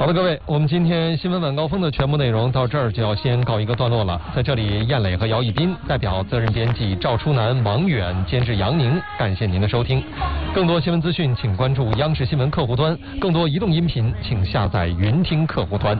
好的，各位，我们今天新闻晚高峰的全部内容到这儿就要先告一个段落了。在这里，燕磊和姚一斌代表责任编辑赵初南、王远，监制杨宁，感谢您的收听。更多新闻资讯，请关注央视新闻客户端；更多移动音频，请下载云听客户端。